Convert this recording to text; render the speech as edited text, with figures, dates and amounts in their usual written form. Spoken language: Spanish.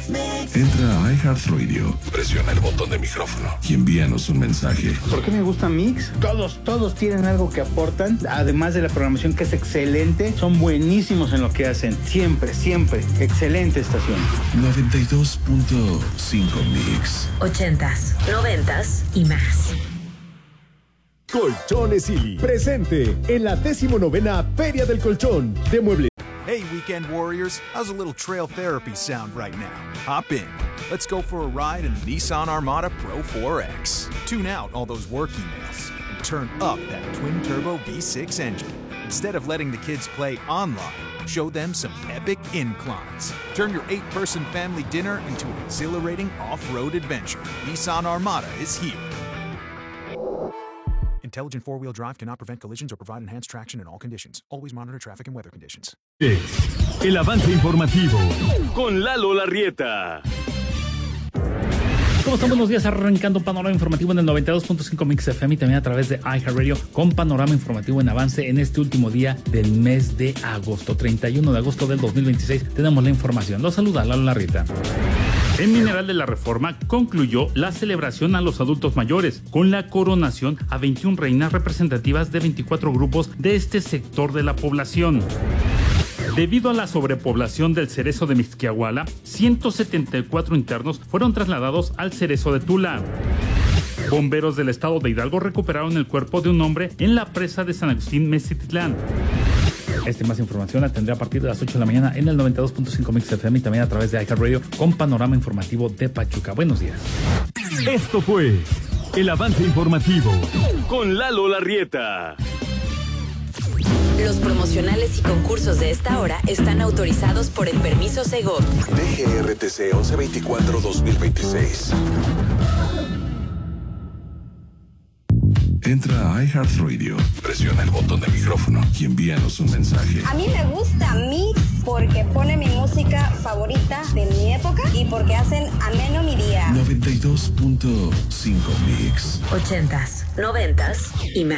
Entra a iHeartRadio, presiona el botón de micrófono y envíanos un mensaje. ¿Por qué me gusta Mix? Todos tienen algo que aportan, además de la programación que es excelente, son buenísimos en lo que hacen. Siempre, excelente estación. 92.5 Mix. 80s, 90s y más. Colchones Ili, presente en la 19ª Feria del Colchón de Muebles. Hey, weekend warriors, how's a little trail therapy sound right now? Hop in. Let's go for a ride in the Nissan Armada Pro 4X. Tune out all those work emails and turn up that twin-turbo V6 engine. Instead of letting the kids play online, show them some epic inclines. Turn your 8-person family dinner into an exhilarating off-road adventure. Nissan Armada is here. Intelligent four-wheel drive cannot prevent collisions or provide enhanced traction in all conditions. Always monitor traffic and weather conditions. El avance informativo con Lalo Larrieta. ¿Cómo están? Buenos días, arrancando Panorama Informativo en el 92.5 Mix FM y también a través de iHeartRadio con Panorama Informativo en avance en este último día del mes de agosto, 31 de agosto del 2026. Tenemos la información. Los saluda Lalo Larrieta. En Mineral de la Reforma concluyó la celebración a los adultos mayores con la coronación a 21 reinas representativas de 24 grupos de este sector de la población. Debido a la sobrepoblación del Cerezo de Mixquiahuala, 174 internos fueron trasladados al Cerezo de Tula. Bomberos del estado de Hidalgo recuperaron el cuerpo de un hombre en la presa de San Agustín, Meztitlán. Esta y más información la tendré a partir de las 8 de la mañana en el 92.5 Mix FM y también a través de iHeartRadio con Panorama Informativo de Pachuca. Buenos días. Esto fue el avance informativo con Lalo Larrieta. Los promocionales y concursos de esta hora están autorizados por el permiso Segov. DGRTC 1124-2026. Entra a iHeartRadio, presiona el botón de micrófono y envíanos un mensaje. A mí me gusta Mix porque pone mi música favorita de mi época y porque hacen ameno mi día. 92.5 Mix. 80s, 90s y más.